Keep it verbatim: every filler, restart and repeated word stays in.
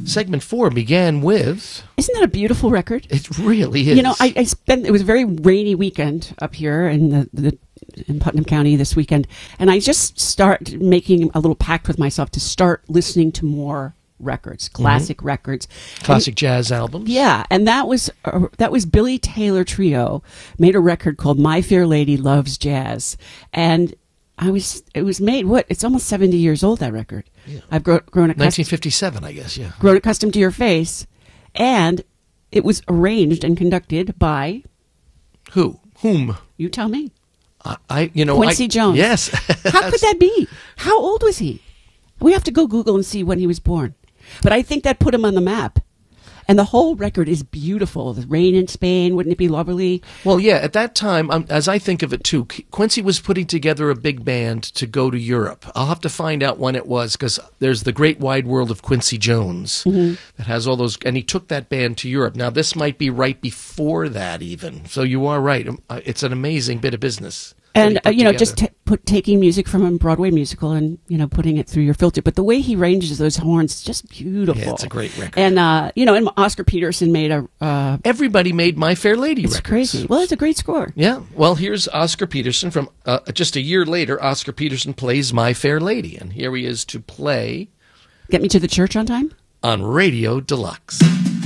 Segment four began with... Isn't that a beautiful record? It really is. You know, I, I spent, it was a very rainy weekend up here in the, the in Putnam County this weekend, and I just started making a little pact with myself to start listening to more records, classic mm-hmm. records, classic and, jazz albums. Yeah, and that was uh, that was Billy Taylor Trio made a record called My Fair Lady Loves Jazz, and I was it was made what it's almost seventy years old, that record. Yeah. I've grown, grown accustomed, nineteen fifty-seven, I guess. Yeah, grown accustomed to your face, and it was arranged and conducted by who? Whom? You tell me. I, I you know, Quincy I, Jones. Yes. How could that be? How old was he? We have to go Google and see when he was born. But I think that put him on the map. And the whole record is beautiful. The rain in Spain, wouldn't it be lovely? Well, yeah, at that time, um, as I think of it too, Quincy was putting together a big band to go to Europe. I'll have to find out when it was, because there's the Great Wide World of Quincy Jones mm-hmm. that has all those, and he took that band to Europe. Now, this might be right before that even. So you are right. It's an amazing bit of business. And, uh, you know, just t- put, taking music from a Broadway musical and, you know, putting it through your filter. But the way he ranges those horns is just beautiful. Yeah, it's a great record. And, uh, you know, and Oscar Peterson made a... Uh, Everybody made My Fair Lady it's records. It's crazy. Well, it's a great score. Yeah. Well, here's Oscar Peterson from... Uh, just a year later, Oscar Peterson plays My Fair Lady. And here he is to play... Get Me to the Church on Time? On Radio Deluxe.